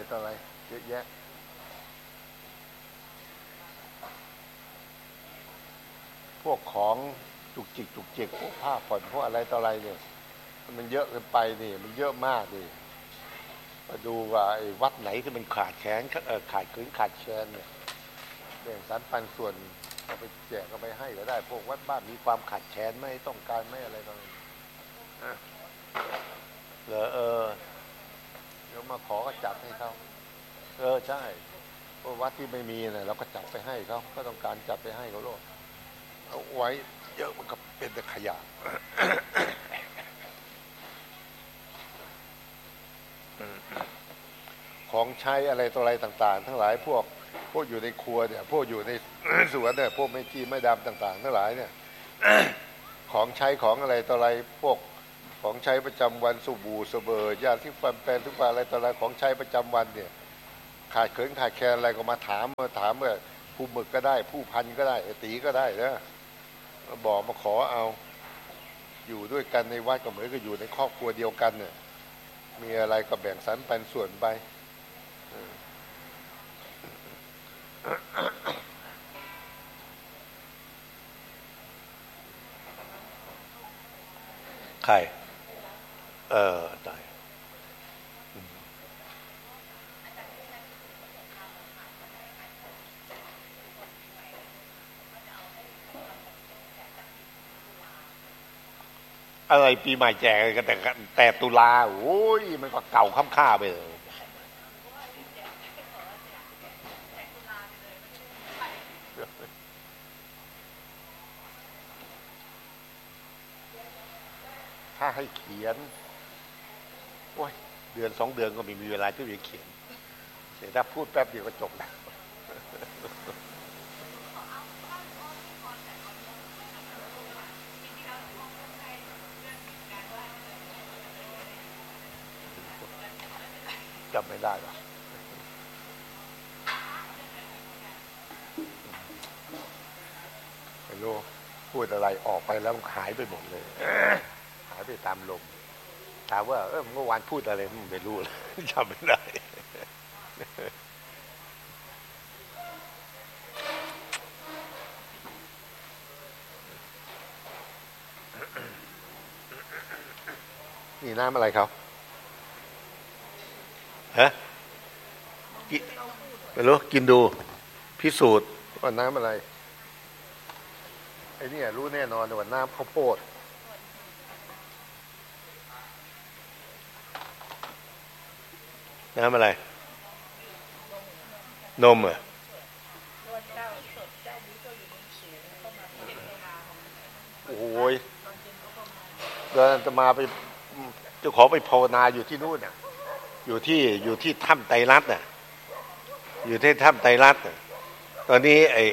ต่ออะไรเยอะแยะพวกของจุกจิกพวกผ้าผ่อนพวกอะไรต่ออะไรเนี่ยมันเยอะเกินไปนี่มันเยอะมากดิมาดูว่าไอ้วัดไหนที่มันขาดแคลนขาดขืนขาดแคลนเนี่ยแบ่งสรรปันส่วนเอาไปแจกเอาไปให้ก็ได้พวกวัดบ้านมีความขาดแคลนไม่ต้องการไม่อะไรต่างเหรอเดี๋ยวมาขอก็จัดให้เขาใช่พวกวัดที่ไม่มีเนี่ยเราก็จัดไปให้เขาก็ต้องการจัดไปให้เขาโลดเอาไว้เยอะมันก็เป็นแต่ขยะของใช้อะไรต่ออะไรต่างๆทั้งหลายพวกอยู่ในครัวเนี่ยพวกอยู่ในสวนเนี่ยพวกไม่จี้ไม่ดำต่างๆทั้งหลายเนี่ยของใช้ของอะไรต่ออะไรพวกของใช้ประจำวันสบู่เสเบอยาที่ฟันแปรงทุกอย่างอะไรต่ออะไรของใช้ประจำวันเนี่ยขาดเขินขาดแคลนอะไรก็มาถามว่าผู้หมึกก็ได้ผู้พันก็ได้ตีก็ได้นะมาบอกมาขอเอาอยู่ด้วยกันในวัดก็เหมือนกับอยู่ในครอบครัวเดียวกันเนี่ยมีอะไรก็แบ่งสรรปันส่วนไปใครได้อะไรปีใหม่แจกกันแต่ตุลาโอ้ยมันก็เก่าค่ำค่าไปเลยถ้าให้เขียนโอ้ยเดือน2 เดือนก็ไม่มีเวลาที่จะเขียนแต่ถ้าพูดแป๊บเดียวก็จบแล้วจำไม่ได้หรอกไม่รู้พูดอะไรออกไปแล้วหายไปหมดเลยหายไปตามลมถามว่าเมื่อวานพูดอะไรไม่รู้เลยจำไม่ได้นี่น้ำอะไรเขาฮะไม่รู้กินดูพิสูจน์ว่าน้ำอะไรไอ้นี่รู้แน่นอนว่าน้ำข้าวโพดน้ำอะไรนมโอ้ยเดินจะมาไปจะขอไปภาวนาอยู่ที่นู่นน่ะอยู่ที่ถ้ำไตรลัตน์น่ะอยู่ที่ถ้ำไตรลัตน์ตอนนี้ไอ้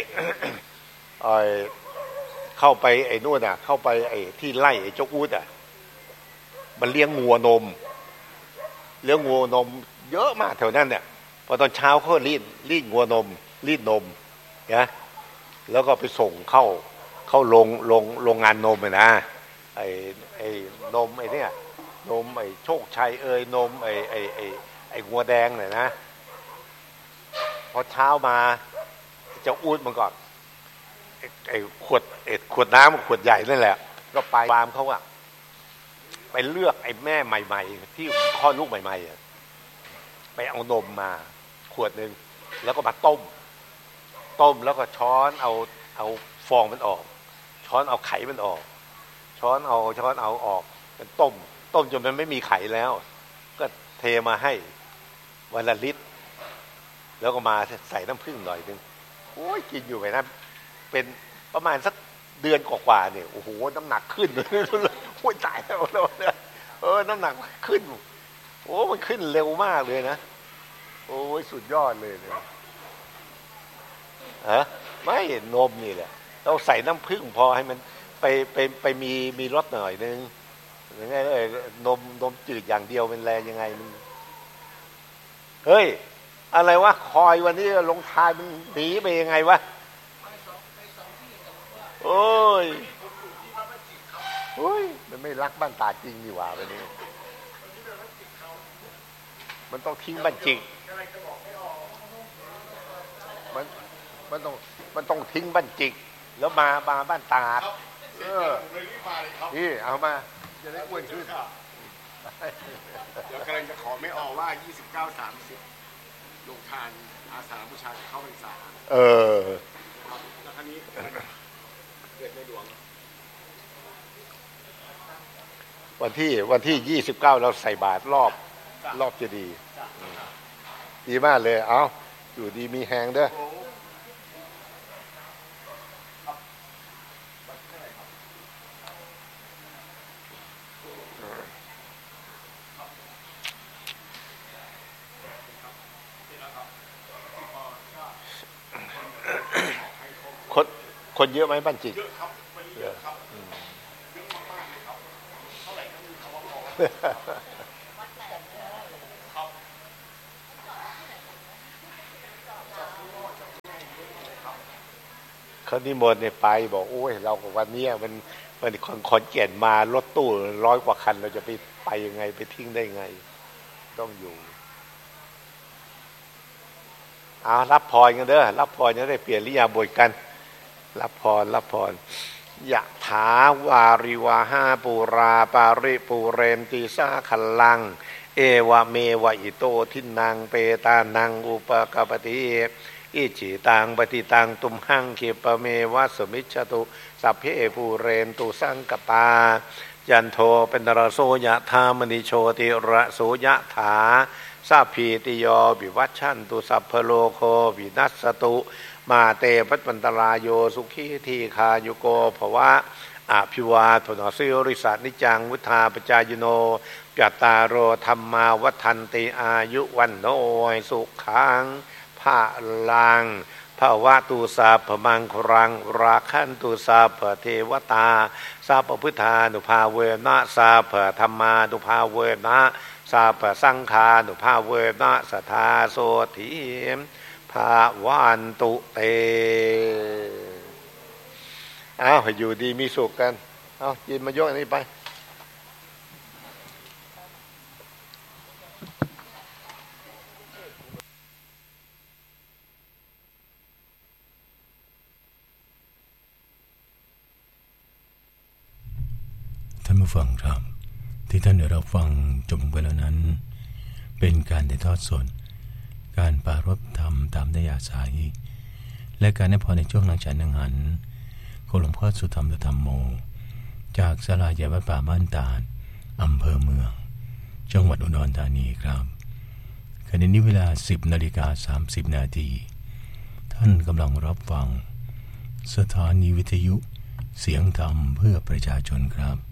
เข้าไปไอ้นู่นน่ะเข้าไปไอ้ที่ไล่ไอ้เจ้าอู๊ดอ่ะมันเลี้ยงงัวนมเยอะมากแถวนั้นเนี่ยพอตอนเช้าเขารีดงัวนมรีดนมนะแล้วก็ไปส่งเข้าโรงงานนมนะไอ้นมไอ้เนี่ยนมไอ้โชคชัยนมไอ้งัวแดงเนี่ยนะพอเช้ามาเจ้าอู๊ดมันก่อนไอ้ขวดน้ำขวดใหญ่นั่นแหละก็ไปฟาร์มเขาอะไปเลือกไอ้แม่ใหม่ๆที่คลอดลูกใหม่ๆไปเอานมมาขวดนึงแล้วก็มาต้มแล้วก็ช้อนเอาฟองมันออกช้อนเอาไข่มันออกช้อนเอาออกมันต้มจนมันไม่มีไข่แล้วก็เทมาให้วันละลิตรแล้วก็มาใส่น้ำผึ้งหน่อยนึงโอ้ยกินอยู่ไปนะเป็นประมาณสักเดือนกว่าๆเนี่ยโอ้โหน้ำหนักขึ้นโอ้ยตายแล้วน้ำหนักขึ้นโอ้มันขึ้นเร็วมากเลยนะโอ้ยสุดยอดเลยไม่นมนี่แหละเราใส่น้ำผึ้งพอให้มันไปมีรสหน่อยนึงยังไงนมจืดอย่างเดียวเป็นแรงยังไงมันเฮ้ยอะไรวะคอยวันนี้ลงทายมันหนีไปยังไงวะโอ้ยมันไม่รักบ้านตาจริงดีกว่าวันนี้มันต้องทิ้งบ้านจิกมันมันต้องทิ้งบ้านจิกแล้วมาบ้านตาดนี่เอามาจะได้อ้วนขึ้นเดี๋ยวกำลังจะขอไม่ออกว่า29-30ลงทานอาสาบูชาเข้าพรรษาแล้วครั้นี้เกิดในหลวงวันที่29เราใส่บาตรรอบเจดีย์ดีมากเลยเอาอยู่ดีมีแหงเด้อคนเยอะไหมบ้านจิกเยอะครับเยอะครับเยอะมากๆเลยครับเท่าไหร่ก็มีคำว่าพอเขานิมนต์เนี่ยไปบอกโอ้ยเราวันนี้มันขอนแก่นมารถตู้100 กว่าคันเราจะไปยังไงไปทิ้งได้ไงต้องอยู่เอารับพรกันเด้อรับพรจะได้เปลี่ยนริยาบทกันรับพรยะถาวาริวาหาปูราปาริปูเรนติสาคัลลังเอวะเมวะอิโตทินังเปตานังอุปกปติอิจิตังปฏิตังตุมหังคิปะเมวะสมิจฉตุสัพเพปูเรนตุสังกปายันโทเป็นระโสยะธามณิโชติระโสยะถาสัพพิติโยวิวัชชันตุสัพพโลโควินัสสตุมาเตปัตปันตรายโยสุขีทีคายุโกภวะอภิวาทนาสิริสานิจังวุธาปจายโนจัตตารโอธรรมาวัฏันติอายุวันโนสุขังภาลังภาวะตุสาพมังครังราคันตุสาพเทวตาสาพพุทธานุภาเวนะสาพธรรมานุภาเวนะสาพสังฆานุภาเวนะสัทธาโสถีภาวันตุเตเอาให้อยู่ดีมีสุขกันเอายินมายกอันนี้ไปท่านผู้ฟังครับที่ท่านได้รับฟังจบลงไปแล้วนั้นเป็นการถ่ายทอดสดการปรารภธรรมตามได้อาศัยและการให้พรในช่วงหลังฉันอาหารของหลวงพ่อสุธรรมธรรมโมจากศาลาใหญ่วัดป่าบ้านตาดอำเภอเมืองจังหวัดอุดรธานีครับขณะนี้เวลา 10:30 นาทีท่านกำลังรับฟังสถานีวิทยุเสียงธรรมเพื่อประชาชนครับ